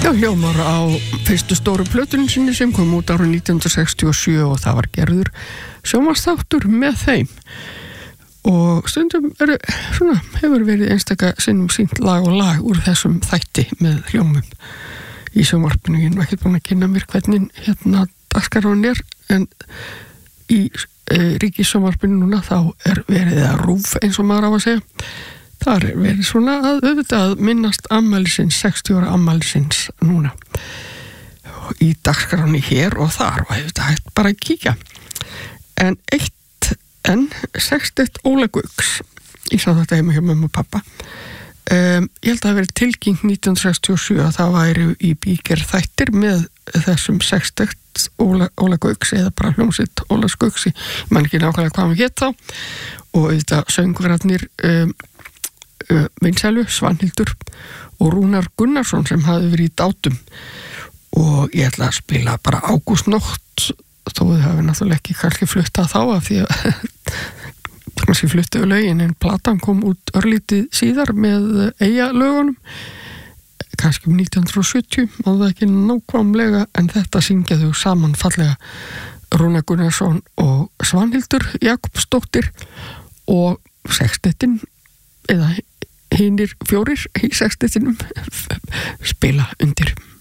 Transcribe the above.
Já, hljómar á fyrstu stóru plötunum sinni sem kom út árið 1967 og það var gerður sjónvarpsþáttur með þeim. Og stundum hefur verið einstaka sinnum sýnt lag og lag úr þessum þætti með hljómum í sjónvarpinu. Ég er ekki búin að kynna mér hvernig dagskráin en í ríkissjónvarpinu núna þá verið að RÚV eins og maður á að segja. Það verið að auðvitað minnast afmælisins, 60 ára afmælisins núna í dagskráni hér og þar og auðvitað hægt bara að kíkja. En 61 Óla Gauks, ég sá þetta heima hjá mömmu og pappa, ég held að það verið tilkynnt 1967 að það væri í bíger þættir með þessum 60 Óla Gauks eða bara hljómsveit Óla Gauks, ég man ekki nákvæmlega hvað hann hét þá, og auðvitað söngverarnir vinsælu, Svanhildur og Rúnar Gunnarsson sem hafði verið í dátum og ég ætla að spila bara Ágústnótt þó þau hafi náttúrulega ekki kannski fluttað þá af því að kannski fluttuðu lögin en platan kom út örlítið síðar með Eyjalögunum kannski 1970 og það ekki nákvæmlega en þetta syngja þau saman fallega Rúnar Gunnarsson og Svanhildur Jakobsdóttir og sextettin eða hinir fjórir í sextettinum spila undir.